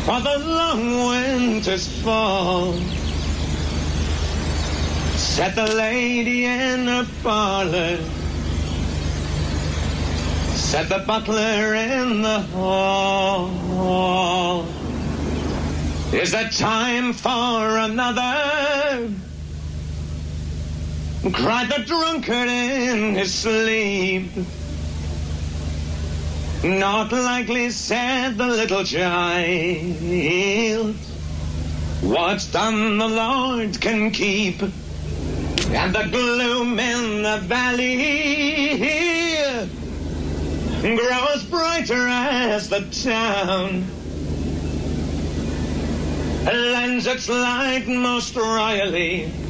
for the long winter's fall. Set the lady in her parlor, set the butler in the hall. Is there time for another? Cried the drunkard in his sleep. Not likely, said the little child. What's done the Lord can keep. And the gloom in the valley grows brighter as the town lends its light most royally